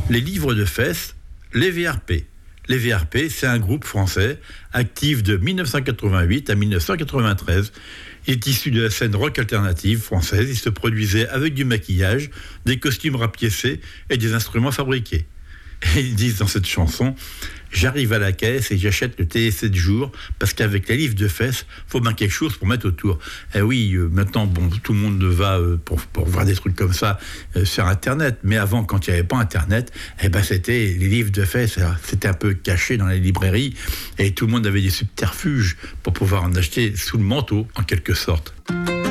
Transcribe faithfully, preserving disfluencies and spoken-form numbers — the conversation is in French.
Les livres de fesses, les V R P. Les V R P, c'est un groupe français actif de dix-neuf cent quatre-vingt-huit à dix-neuf cent quatre-vingt-treize. Il est issu de la scène rock alternative française. Il se produisait avec du maquillage, des costumes rapiécés et des instruments fabriqués. Et ils disent dans cette chanson: j'arrive à la caisse et j'achète le télé sept jours parce qu'avec les livres de fesses, faut bien quelque chose pour mettre autour. Et oui, euh, maintenant, bon, tout le monde va euh, pour, pour voir des trucs comme ça euh, sur Internet. Mais avant, quand il n'y avait pas Internet, eh ben, c'était les livres de fesses. Alors, c'était un peu caché dans les librairies et tout le monde avait des subterfuges pour pouvoir en acheter sous le manteau, en quelque sorte.